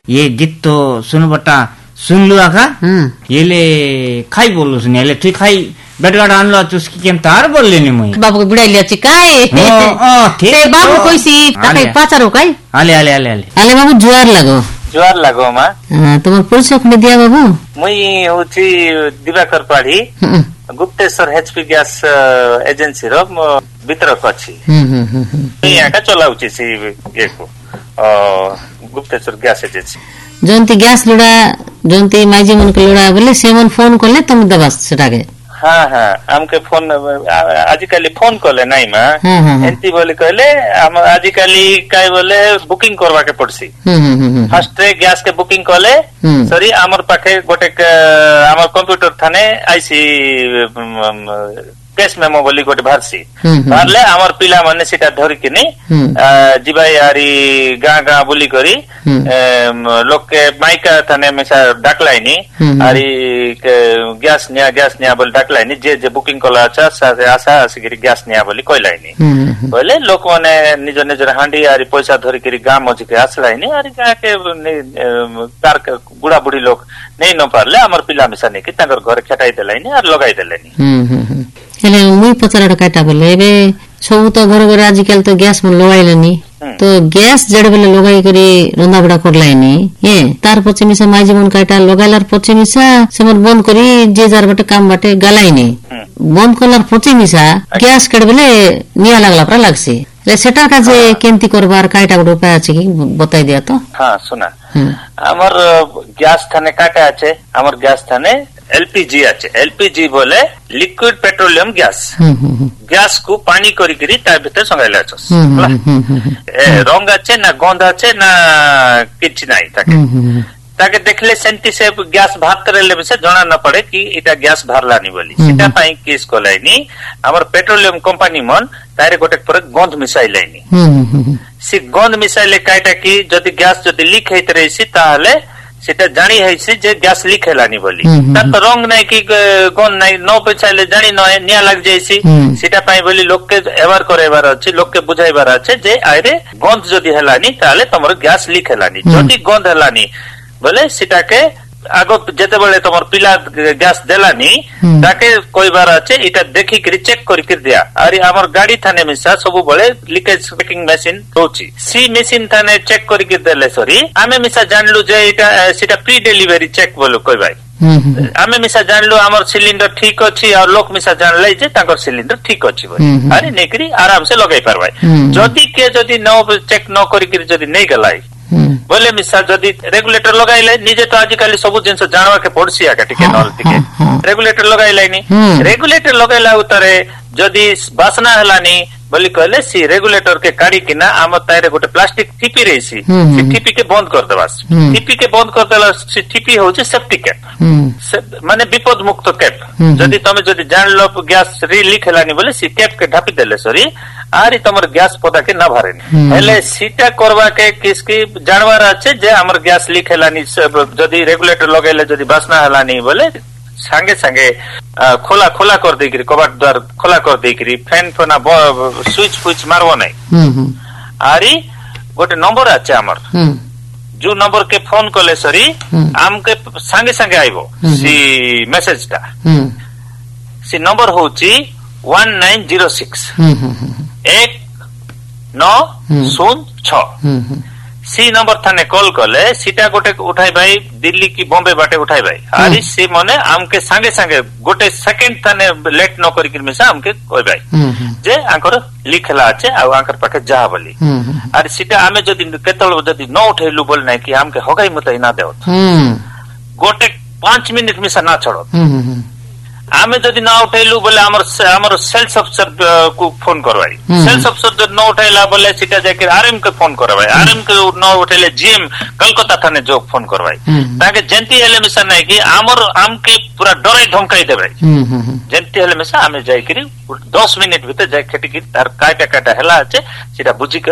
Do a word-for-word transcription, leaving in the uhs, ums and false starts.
ये गीत तो सुन बटा सुन लुआ का ये ले खाई बोलू सुन ये ले तू खाई बेटगाड़ आन लो चुस्की केम तार बोल लेनी मुई बाबू को बुढ़ाई लिया चिकाए ते बाबू कोई सी ताकि पाचारो काई आले आले आले आले आले बाबू जुआर लगो जुआर लगो मा तुम पुलिस को दिया बाबू मुई होची दिवाकर पाड़ी गुप्तेश्वर एचपी गैस एजेंसी रो वितरक अछि यहाँ का चलाउची सी ये को गुप्तेश्वर गैस एजेंसी जोंती गैस लुड़ा जोंती माइजी मन के लुड़ा बोले सेवन फोन करले तुम दबा सेटा के हाँ हाँ हमके फोन आजिकली फोन कले नहीं मा एंती बोले कहले हम आजिकली काय बोले बुकिंग करवा के पड़सी फर्स्ट रे गैस के बुकिंग कले सॉरी हमर पाखे गोटे हमर कंप्यूटर थाने आईसी केस मेमो बोली गोटे भारसी भारले हमर पिला माने सीटा धरि किनी जिबा यारी गां गां बोली करी लोग के माइका थाने में डाकलाइनी आरी गैस निया गैस निया बोली डाकलाइनी जे जे बुकिंग कला अच्छा साथे आशा आसिगिरी गैस निया बोली कहलाइनी बोले लोक माने निज निज हांडी आरी पैसा धरि करी गां मज के आसलाइनी आरी गां के तार बुढ़ा बुढ़ी लोग नहीं न पारले हमर पिला मिसा नहीं कि तांगर घर खेटाई देलाइनी और लगाई देलाइनी हेले मुई पचार काटा बोले एबे सब तो घर घर आजकल तो गैस में लगाइलनी तो गैस जड़ बेले लगाई करी रंदा बड़ा करलाइनी ये तार पचे मिसा माई जीवन काटा लगाइलार पचे मिसा सेमन बंद करी जे जार बाटे काम बाटे गालाइनी बंद करलार पचे मिसा गैस कड़ बेले निया लागला परा लागसी ले सेटा का जे केमती करबार काटा गुड उपाय আছে কি बताई दिया तो हां सुना हमर गैस थाने काटा আছে हमर गैस थाने एलपीजी আছে एलपीजी बोले लिक्विड पेट्रोलियम गैस गैस को पानी करी करी ता भीतर संगाइला छस रंग আছে ना गंध আছে ना किछ नाही ताके ताके देखले सेंटी से गैस भात करले से जाना न पड़े कि इटा गैस भारलानी बोली सेटा पाई केस कोलाइनी हमर पेट्रोलियम कंपनी मन तारे गोटे पर गंध मिसाइलाइनी सी गंध मिसाइले काइटा कि जदी गैस जदी लीक हेत रहिसी ताहले सेटा जानी हैसी जे गैस लीक हेलानी बोली ता तो रंग नै कि गंध नै न पछाइले जानी न निया लाग जाइसी सेटा पाई बोली लोग के एवर करेबार अछि लोग के बुझाइबार अछि जे आइरे गंध जदी हेलानी ताहले तमर गैस लीक हेलानी जदी गंध हेलानी बोले सीटा के आगो जेते बेले तमर पिला गैस देलानी ताके कोई बार আছে এটা দেখি করি চেক করি করি দিয়া আরে আমার গাড়ি থানে মিসা সবু বলে leakage checking machine রোচি C machine থানে চেক করি করি দেলে সরি আমি মিসা জানলু যে এটা সেটা প্রি ডেলিভারি চেক বলো কই ভাই আমি মিসা জানলু আমার সিলিন্ডার ঠিক আছে আর লোক মিসা জানলাই যে তাঙ্কর সিলিন্ডার ঠিক আছে বলি আরে নেকরি আরাম से लगाई पारबाई যদি কে যদি ন চেক ন করি করি যদি নেই গলাই बोले मिसा जदी रेगुलेटर लगाइले निजे तो आजिकली सब जिनस जानवा के पड़सी आके टिके नल टिके रेगुलेटर लगाइलानी रेगुलेटर लगाइला उतरे जदी बासना हलानी बोली कहले सी रेगुलेटर के काडी किना आम तारे गोटे प्लास्टिक टिपी रहीसी सी टिपी के बंद कर देबास टिपी के बंद कर देला सी टिपी होची सेफ्टी कैप माने विपद मुक्त कैप जदी तमे जदी जान लो गैस री लीक हलानी बोले सी कैप के ढापी देले सॉरी आरी तमर गैस पता के ना भरेनी हेले सीटा करवा के किसकी जानवर আছে যে हमर गैस लीक हलानी जदी रेगुलेटर लगाइले जदी बासना हलानी बोले संगे संगे खोला खोला कर देकरी कबाट द्वार खोला कर देकरी फैन फना स्विच स्विच मारबो नै आरी गोटे नंबर আছে हमर जो नंबर के फोन कले सरी आम के संगे संगे आइबो सी मेसेज ता सी नंबर होची वन नाइन जीरो सिक्स एक नौ शून्य छह सी नंबर थाने कॉल कले सीटा गोटे उठाई भाई दिल्ली की बॉम्बे बाटे उठाई भाई आरी सी मने आमके संगे संगे गोटे सेकंड थाने लेट न करी किर मिसा आमके कोई भाई जे आंकर लिखला আছে आ आंकर पाके जा बोली आरी सीटा आमे जदी केतल जदी न उठैलु बोल नै कि आमके होगाई मत ना देव गोटे पांच मिनट मिसा ना छोड़ो आमे जदी ना उठैलु बोले हमर हमर सेल्स अफसर को फोन करवाई सेल्स अफसर जब न उठैला बोले सीटा जाके आरएम के फोन करवाई आरएम के न उठैले जीएम कलकत्ता थाने जो फोन करवाई ताके जेंती हेले मिसा नै कि हमर आम के पूरा डराई धमकाई देबे जेंती हेले मिसा आमे जाई करी दस मिनट भीतर जाई खेटी की तार काटा काटा हेला আছে সেটা বুঝি